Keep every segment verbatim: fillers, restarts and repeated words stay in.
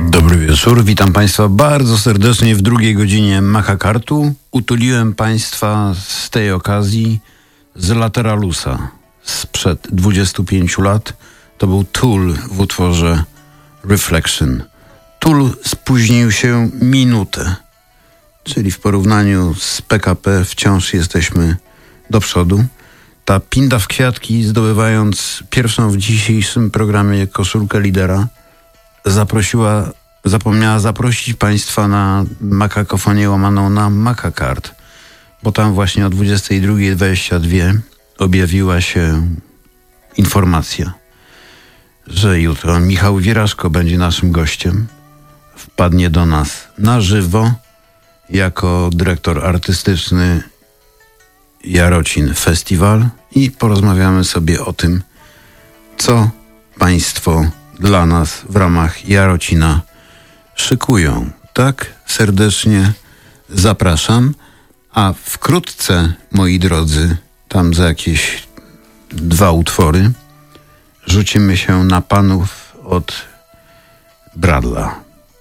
Dobry wieczór, witam Państwa bardzo serdecznie w drugiej godzinie Machakartu. Utuliłem Państwa z tej okazji z Lateralusa sprzed dwudziestu pięciu lat. To był Tool w utworze Reflection. Tool spóźnił się minutę, czyli w porównaniu z P K P wciąż jesteśmy do przodu. Ta pinda w kwiatki, zdobywając pierwszą w dzisiejszym programie koszulkę lidera, zaprosiła, zapomniała zaprosić Państwa na makakofonię łamaną na Makakart, bo tam właśnie o dwudziestej drugiej dwadzieścia dwie objawiła się informacja, że jutro Michał Wieraszko będzie naszym gościem. Wpadnie do nas na żywo jako dyrektor artystyczny Jarocin Festiwal i porozmawiamy sobie o tym, co Państwo dla nas w ramach Jarocina szykują. Tak serdecznie zapraszam, a wkrótce, moi drodzy, tam za jakieś dwa utwory rzucimy się na panów od Bradla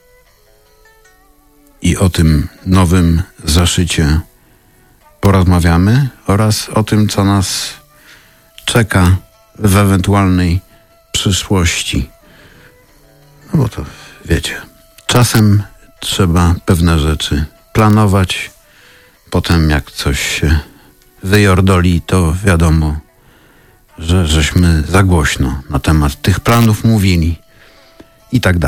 i o tym nowym zaszycie porozmawiamy oraz o tym, co nas czeka w ewentualnej przyszłości. No bo to wiecie, czasem trzeba pewne rzeczy planować, potem jak coś się wyjordoli, to wiadomo, że żeśmy za głośno na temat tych planów mówili i tak dalej.